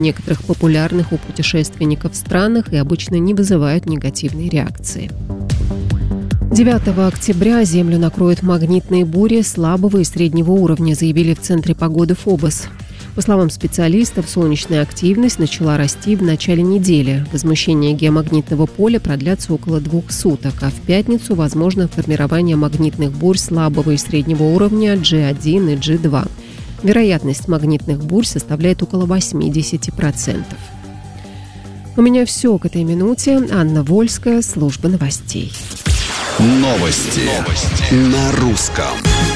некоторых популярных у путешественников странах и обычно не вызывают негативной реакции. 9 октября Землю накроют магнитные бури слабого и среднего уровня, заявили в Центре погоды ФОБОС. По словам специалистов, солнечная активность начала расти в начале недели. Возмущение геомагнитного поля продлятся около 2 суток, а в пятницу возможно формирование магнитных бурь слабого и среднего уровня G1 и G2. Вероятность магнитных бурь составляет около 80%. У меня все к этой минуте. Анна Вольская, служба новостей. Новости на русском.